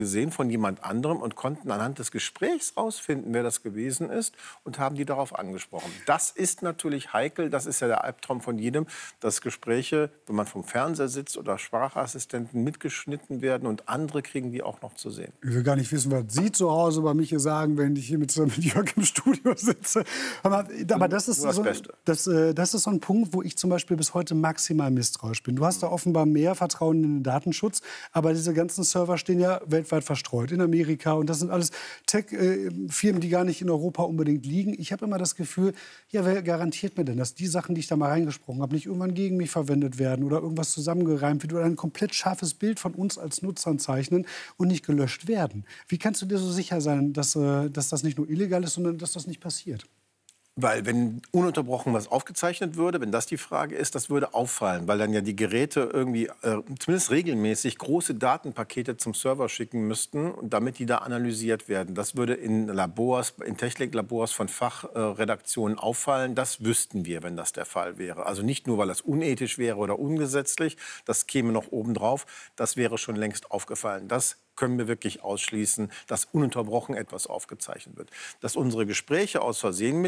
gesehen von jemand anderem und konnten anhand des Gesprächs rausfinden, wer das gewesen ist und haben die darauf angesprochen. Das ist natürlich heikel, das ist ja der Albtraum von jedem, dass Gespräche, wenn man vom Fernseher sitzt oder Sprachassistenten mitgeschnitten werden und andere kriegen die auch noch zu sehen. Ich will gar nicht wissen, was Sie zu Hause über mich hier sagen, wenn ich hier mit Jörg im Studio sitze. Aber das ist das so, Beste. das ist so ein Punkt, wo ich zum Beispiel bis heute maximal misstrauisch bin. Du hast da offenbar mehr Vertrauen in den Datenschutz, aber diese ganzen Server stehen ja weltweit verstreut, in Amerika. Und das sind alles Tech-Firmen, die gar nicht in Europa unbedingt liegen. Ich habe immer das Gefühl, ja, wer garantiert mir denn, dass die Sachen, die ich da mal reingesprochen habe, nicht irgendwann gegen mich verwendet werden oder irgendwas zusammengereimt wird oder ein komplett scharfes Bild von uns als Nutzern zeichnen und nicht gelöscht werden. Wie kannst du dir so sicher sein, dass das nicht nur illegal ist, sondern dass das nicht passiert? Weil wenn ununterbrochen was aufgezeichnet würde, wenn das die Frage ist, das würde auffallen, weil dann ja die Geräte irgendwie zumindest regelmäßig große Datenpakete zum Server schicken müssten, damit die da analysiert werden. Das würde in Labors, in Techniklabors von Fachredaktionen auffallen. Das wüssten wir, wenn das der Fall wäre. Also nicht nur, weil das unethisch wäre oder ungesetzlich, das käme noch obendrauf, das wäre schon längst aufgefallen. Das können wir wirklich ausschließen, dass ununterbrochen etwas aufgezeichnet wird. Dass unsere Gespräche aus Versehen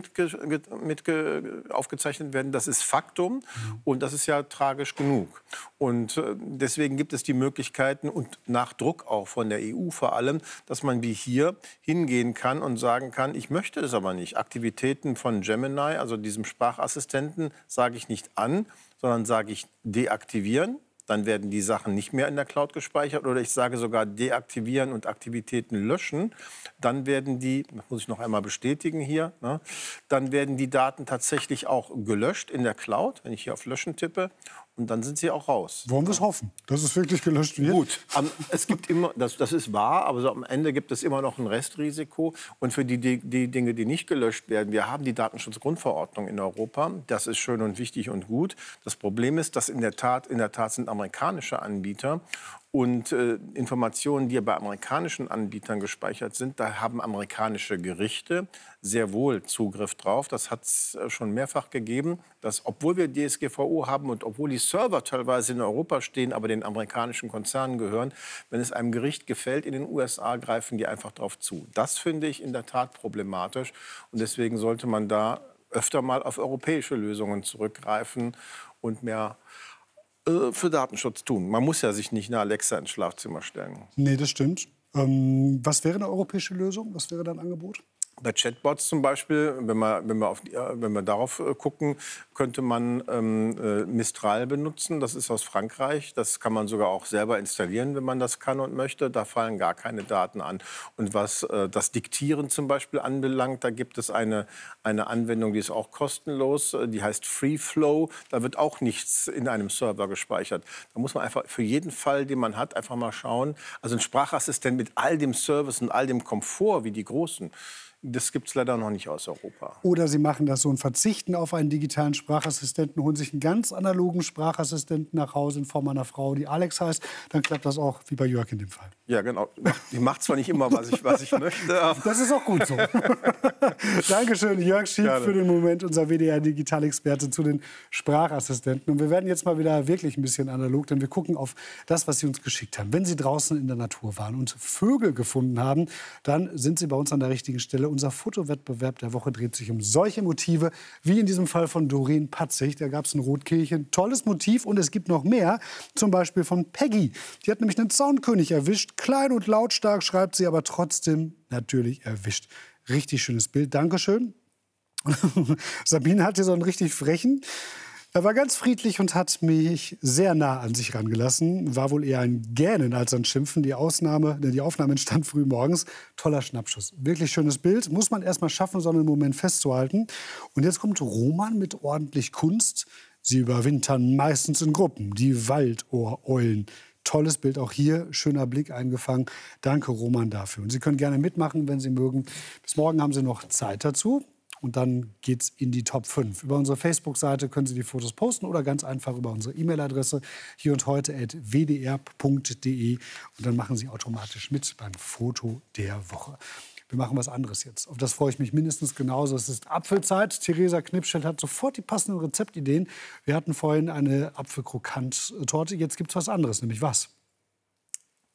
aufgezeichnet werden, das ist Faktum und das ist ja tragisch genug. Und deswegen gibt es die Möglichkeiten und nach Druck auch von der EU vor allem, dass man wie hier hingehen kann und sagen kann, ich möchte das aber nicht. Aktivitäten von Gemini, also diesem Sprachassistenten, sage ich nicht an, sondern sage ich deaktivieren. Dann werden die Sachen nicht mehr in der Cloud gespeichert. Oder ich sage sogar deaktivieren und Aktivitäten löschen. Dann werden die, das muss ich noch einmal bestätigen hier, ne, dann werden die Daten tatsächlich auch gelöscht in der Cloud, wenn ich hier auf Löschen tippe. Und dann sind sie auch raus. Wollen wir es hoffen, dass es wirklich gelöscht wird? Gut, es gibt immer, das ist wahr, aber so am Ende gibt es immer noch ein Restrisiko. Und für die Dinge, die nicht gelöscht werden, wir haben die Datenschutzgrundverordnung in Europa. Das ist schön und wichtig und gut. Das Problem ist, dass in der Tat sind amerikanische Anbieter. Und Informationen, die bei amerikanischen Anbietern gespeichert sind, da haben amerikanische Gerichte sehr wohl Zugriff drauf. Das hat es schon mehrfach gegeben, dass obwohl wir DSGVO haben und obwohl die Server teilweise in Europa stehen, aber den amerikanischen Konzernen gehören, wenn es einem Gericht gefällt in den USA, greifen die einfach drauf zu. Das finde ich in der Tat problematisch. Und deswegen sollte man da öfter mal auf europäische Lösungen zurückgreifen und mehr für Datenschutz tun. Man muss ja sich nicht eine Alexa ins Schlafzimmer stellen. Nee, das stimmt. Was wäre eine europäische Lösung? Was wäre dein Angebot? Bei Chatbots zum Beispiel, wenn wir darauf gucken, könnte man Mistral benutzen. Das ist aus Frankreich. Das kann man sogar auch selber installieren, wenn man das kann und möchte. Da fallen gar keine Daten an. Und was das Diktieren zum Beispiel anbelangt, da gibt es eine Anwendung, die ist auch kostenlos. Die heißt FreeFlow. Da wird auch nichts in einem Server gespeichert. Da muss man einfach für jeden Fall, den man hat, einfach mal schauen. Also ein Sprachassistent mit all dem Service und all dem Komfort wie die großen, das gibt es leider noch nicht aus Europa. Oder Sie machen das so und verzichten auf einen digitalen Sprachassistenten, holen sich einen ganz analogen Sprachassistenten nach Hause in Form einer Frau, die Alex heißt. Dann klappt das auch wie bei Jörg in dem Fall. Ja, genau. Die macht zwar nicht immer, was ich möchte. Aber das ist auch gut so. Dankeschön, Jörg Schiep, für den Moment, unser WDR-Digitalexperte zu den Sprachassistenten. Und wir werden jetzt mal wieder wirklich ein bisschen analog, denn wir gucken auf das, was Sie uns geschickt haben. Wenn Sie draußen in der Natur waren und Vögel gefunden haben, dann sind Sie bei uns an der richtigen Stelle. Unser Fotowettbewerb der Woche dreht sich um solche Motive, wie in diesem Fall von Doreen Patzig. Da gab es ein Rotkehlchen. Tolles Motiv und es gibt noch mehr. Zum Beispiel von Peggy. Die hat nämlich einen Zaunkönig erwischt. Klein und lautstark schreibt sie, aber trotzdem natürlich erwischt. Richtig schönes Bild. Dankeschön. Sabine hat hier so einen richtig frechen. Er war ganz friedlich und hat mich sehr nah an sich rangelassen. War wohl eher ein Gähnen als ein Schimpfen. Die Aufnahme entstand früh morgens. Toller Schnappschuss. Wirklich schönes Bild. Muss man erst mal schaffen, so einen Moment festzuhalten. Und jetzt kommt Roman mit ordentlich Kunst. Sie überwintern meistens in Gruppen. Die Waldohreulen. Tolles Bild auch hier. Schöner Blick eingefangen. Danke, Roman, dafür. Und Sie können gerne mitmachen, wenn Sie mögen. Bis morgen haben Sie noch Zeit dazu. Und dann geht's in die Top 5. Über unsere Facebook-Seite können Sie die Fotos posten oder ganz einfach über unsere E-Mail-Adresse hierundheute@wdr.de. Und dann machen Sie automatisch mit beim Foto der Woche. Wir machen was anderes jetzt. Auf das freue ich mich mindestens genauso. Es ist Apfelzeit. Theresa Knipschild hat sofort die passenden Rezeptideen. Wir hatten vorhin eine Apfelkrokant-Torte. Jetzt gibt es was anderes, nämlich was?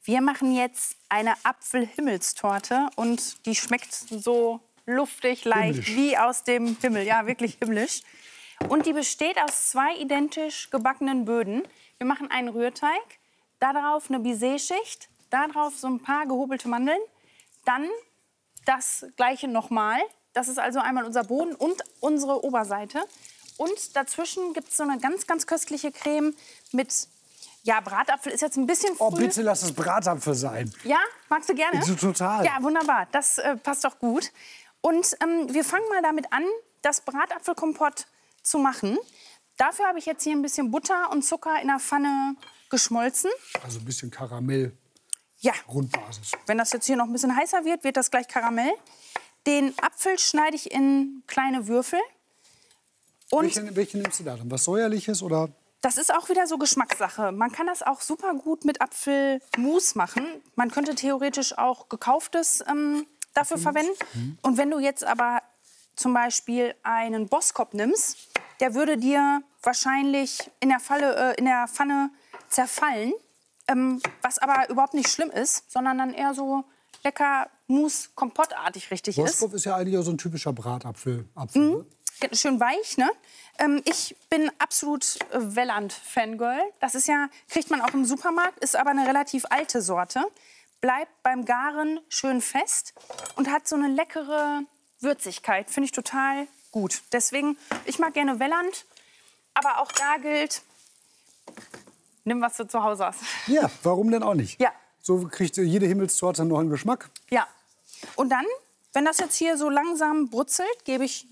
Wir machen jetzt eine Apfelhimmelstorte und die schmeckt so luftig, leicht, Himmlisch. wie aus dem Himmel. Ja, wirklich himmlisch. Und die besteht aus 2 identisch gebackenen Böden. Wir machen einen Rührteig, darauf eine Baiser-Schicht, darauf so ein paar gehobelte Mandeln, dann das Gleiche nochmal. Das ist also einmal unser Boden und unsere Oberseite. Und dazwischen gibt es so eine ganz, ganz köstliche Creme mit, ja, Bratapfel ist jetzt ein bisschen früh. Oh, bitte lass es Bratapfel sein. Ja, magst du gerne? So total. Ja, wunderbar. Das passt doch gut. Und wir fangen mal damit an, das Bratapfelkompott zu machen. Dafür habe ich jetzt hier ein bisschen Butter und Zucker in der Pfanne geschmolzen. Also ein bisschen Karamell. Ja, Grundbasis. wenn das jetzt hier noch ein bisschen heißer wird, wird das gleich Karamell. Den Apfel schneide ich in kleine Würfel. Und Welche nimmst du da drin? Was Säuerliches oder? das ist auch wieder so Geschmackssache. Man kann das auch super gut mit Apfelmus machen. Man könnte theoretisch auch gekauftes dafür verwenden. Und wenn du jetzt aber zum Beispiel einen Boskop nimmst, der würde dir wahrscheinlich in der Pfanne zerfallen. Was aber überhaupt nicht schlimm ist, sondern dann eher so lecker Mousse-Kompottartig richtig ist. Boskop ist ja eigentlich auch so ein typischer Bratapfel. Ne? Schön weich, ne? Ich bin absolut Welland-Fangirl. Das ist ja, kriegt man auch im Supermarkt, ist aber eine relativ alte Sorte. Bleibt beim Garen schön fest und hat so eine leckere Würzigkeit. Finde ich total gut. Deswegen, ich mag gerne Welland, aber auch da gilt, nimm, was du zu Hause hast. Ja, warum denn auch nicht? Ja. So kriegt jede Himmelstorte noch einen Geschmack. Ja. Und dann, wenn das jetzt hier so langsam brutzelt, gebe ich